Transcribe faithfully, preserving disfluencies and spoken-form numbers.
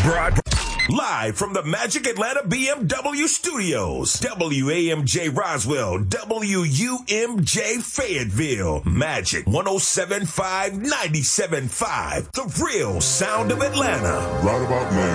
Broad. Live from the Magic Atlanta B M W studios, W A M J Roswell, W U M J Fayetteville, Magic one oh seven point five, ninety-seven point five, the real sound of Atlanta. Right about now.